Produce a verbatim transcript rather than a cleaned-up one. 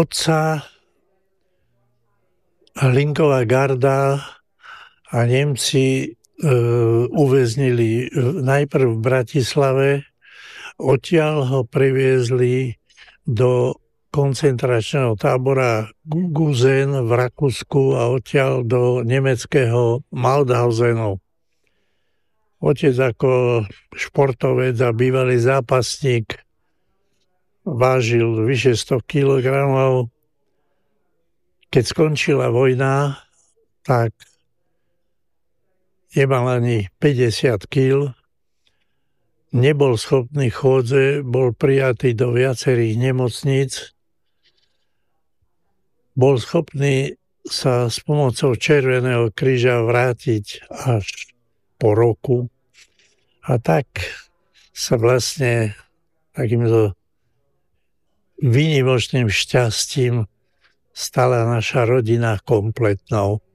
otca Hlinková garda a Nemci e, uväznili najprv v Bratislave, odtiaľ ho priviezli do koncentračného tábora Gusen v Rakúsku a odtiaľ do nemeckého Mauthauseну. Otec ako športovec a bývalý zápasník vážil vyše sto kilogramov. Keď skončila vojna, tak nemal ani päťdesiat kíl. Nebol schopný chôdze, bol prijatý do viacerých nemocníc. Bol schopný sa s pomocou Červeného kríža vrátiť až po roku. A tak sa vlastne takýmto výnimočným šťastím stala naša rodina kompletnou.